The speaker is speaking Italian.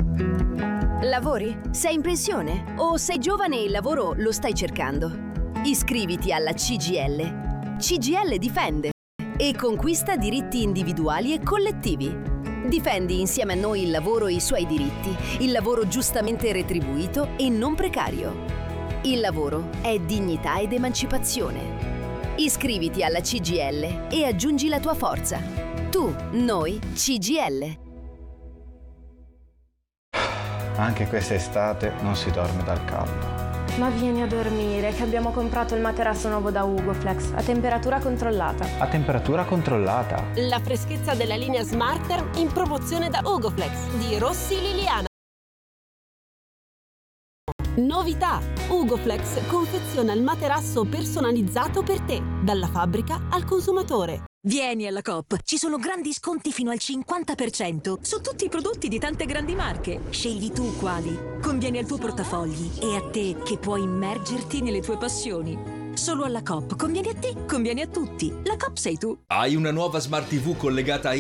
Lavori? Sei in pensione? O sei giovane e il lavoro lo stai cercando? Iscriviti alla CGIL. CGIL difende e conquista diritti individuali e collettivi. Difendi insieme a noi il lavoro e i suoi diritti, il lavoro giustamente retribuito e non precario. Il lavoro è dignità ed emancipazione. Iscriviti alla CGIL e aggiungi la tua forza. Tu, noi, CGIL. Anche quest'estate non si dorme dal caldo. Ma vieni a dormire, che abbiamo comprato il materasso nuovo da Ugoflex, a temperatura controllata. A temperatura controllata? La freschezza della linea Smarter in promozione da Ugoflex di Rossi Liliana. Novità! Ugoflex confeziona il materasso personalizzato per te, dalla fabbrica al consumatore. Vieni alla Coop, ci sono grandi sconti fino al 50% su tutti i prodotti di tante grandi marche. Scegli tu quali. Conviene al tuo portafogli e a te che puoi immergerti nelle tue passioni. Solo alla Coop conviene a te, conviene a tutti. La Coop sei tu. Hai una nuova Smart TV collegata a